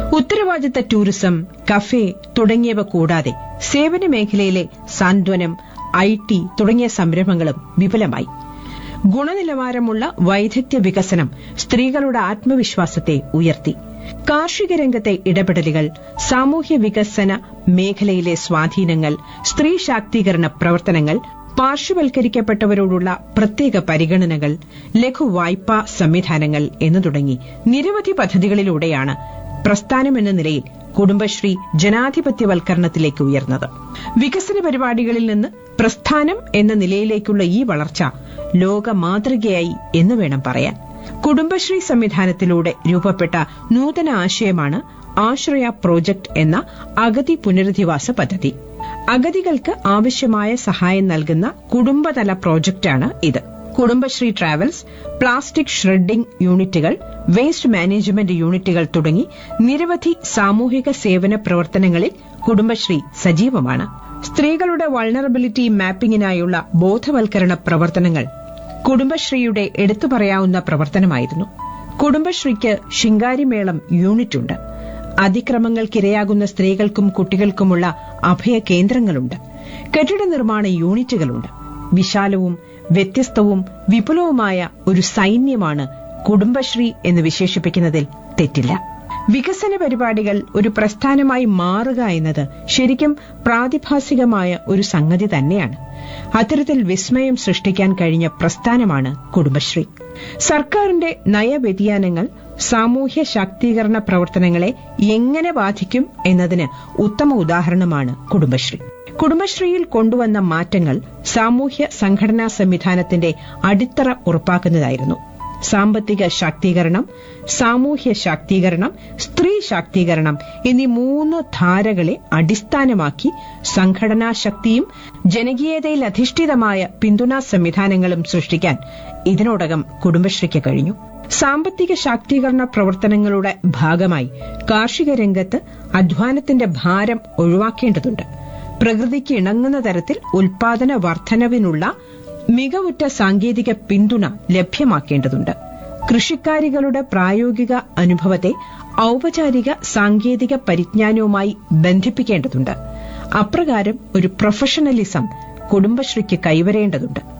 ഉത്തരവാദിത്ത tourism, cafe തുടങ്ങിയവ കൂടാതെ സേവന മേഖലയിലെ സാന്ത്വനം, IT തുടങ്ങിയ സംരംഭങ്ങളും വിപുലമായി. ഗുണനിലവാരമുള്ള വൈദഗ്ധ്യ വികസനം സ്ത്രീകളുടെ ആത്മവിശ്വാസത്തെ ഉയർത്തി. കാർഷിക രംഗത്തെ ഇടപെടലുകൾ, സാമൂഹ്യ വികസന മേഖലയിലെ സ്വാധീനങ്ങൾ, സ്ത്രീ ശാക്തീകരണ പ്രവർത്തനങ്ങൾ, പാർശ്വവൽക്കരിക്കപ്പെട്ടവരോടുള്ള പ്രത്യേക പരിഗണനകൾ, ലഘുവായ്പാ സംവിധാനങ്ങൾ എന്നു തുടങ്ങി നിരവധി പദ്ധതികളിലൂടെയാണ് പ്രസ്ഥാനമെന്ന നിലയിൽ കുടുംബശ്രീ ജനാധിപത്യവൽക്കരണത്തിലേക്ക് ഉയർന്നത്. വികസന പരിപാടികളിൽ നിന്ന് പ്രസ്ഥാനം എന്ന നിലയിലേക്കുള്ള ഈ വളർച്ച ലോക മാതൃകയായി എന്ന് വേണം പറയാൻ. കുടുംബശ്രീ സംവിധാനത്തിലൂടെ രൂപപ്പെട്ട നൂതന ആശയമാണ് ആശ്രയ പ്രോജക്ട് എന്ന അഗതി പുനരധിവാസ പദ്ധതി. അഗതികൾക്ക് ആവശ്യമായ സഹായം നൽകുന്ന കുടുംബതല പ്രോജക്റ്റാണ് ഇത്. കുടുംബശ്രീ ട്രാവൽസ്, പ്ലാസ്റ്റിക് ഷ്രെഡിംഗ് യൂണിറ്റുകൾ, വേസ്റ്റ് മാനേജ്മെന്റ് യൂണിറ്റുകൾ തുടങ്ങി നിരവധി സാമൂഹിക സേവന പ്രവർത്തനങ്ങളിൽ കുടുംബശ്രീ സജീവമാണ്. സ്ത്രീകളുടെ വൾണറബിലിറ്റി മാപ്പിംഗിനായുള്ള ബോധവൽക്കരണ പ്രവർത്തനങ്ങൾ കുടുംബശ്രീയുടെ എടുത്തുപറയാവുന്ന പ്രവർത്തനമായിരുന്നു. കുടുംബശ്രീക്ക് ശിങ്കാരിമേളം യൂണിറ്റുണ്ട്. അതിക്രമങ്ങൾക്കിരയാകുന്ന സ്ത്രീകൾക്കും കുട്ടികൾക്കുമുള്ള അഭയ കേന്ദ്രങ്ങളുണ്ട്. കെട്ടിട നിർമ്മാണ യൂണിറ്റുകളുണ്ട്. വിശാലവും വ്യത്യസ്തവും വിപുലവുമായ ഒരു സൈന്യമാണ് കുടുംബശ്രീ എന്ന് വിശേഷിപ്പിക്കുന്നതിൽ തെറ്റില്ല. വികസന പരിപാടികൾ ഒരു പ്രസ്ഥാനമായി മാറുക എന്നത് ശരിക്കും പ്രാതിഭാസികമായ ഒരു സംഗതി തന്നെയാണ്. അത്തരത്തിൽ വിസ്മയം സൃഷ്ടിക്കാൻ കഴിഞ്ഞ പ്രസ്ഥാനമാണ് കുടുംബശ്രീ. സർക്കാരിന്റെ നയവ്യതിയാനങ്ങൾ സാമൂഹ്യ ശാക്തീകരണ പ്രവർത്തനങ്ങളെ എങ്ങനെ ബാധിക്കും എന്നതിന് ഉത്തമ ഉദാഹരണമാണ് കുടുംബശ്രീ. കുടുംബശ്രീയിൽ കൊണ്ടുവന്ന മാറ്റങ്ങൾ സാമൂഹ്യ സംഘടനാ സംവിധാനത്തിന്റെ അടിത്തറ ഉറപ്പാക്കുന്നതായിരുന്നു. സാമ്പത്തിക ശാക്തീകരണം, സാമൂഹ്യ ശാക്തീകരണം, സ്ത്രീ ശാക്തീകരണം എന്നീ 3 ധാരകളെ അടിസ്ഥാനമാക്കി സംഘടനാ ശക്തിയും ജനകീയതയിൽ അധിഷ്ഠിതമായ പിന്തുണാ സംവിധാനങ്ങളും സൃഷ്ടിക്കാൻ ഇതിനോടകം കുടുംബശ്രീക്ക് കഴിഞ്ഞു. സാമ്പത്തിക ശാക്തീകരണ പ്രവർത്തനങ്ങളുടെ ഭാഗമായി കാർഷിക രംഗത്ത് അധ്വാനത്തിന്റെ ഭാരം ഒഴിവാക്കേണ്ടതുണ്ട്. പ്രകൃതിക്ക് ഇണങ്ങുന്ന തരത്തിൽ ഉൽപാദന വർധനവിനുള്ള മികവുറ്റ സാങ്കേതിക പിന്തുണ ലഭ്യമാക്കേണ്ടതുണ്ട്. കൃഷിക്കാരികളുടെ പ്രായോഗിക അനുഭവത്തെ ഔപചാരിക സാങ്കേതിക പരിജ്ഞാനവുമായി ബന്ധിപ്പിക്കേണ്ടതുണ്ട്. അപ്രകാരം ഒരു പ്രൊഫഷണലിസം കുടുംബശ്രീക്ക് കൈവരേണ്ടതുണ്ട്.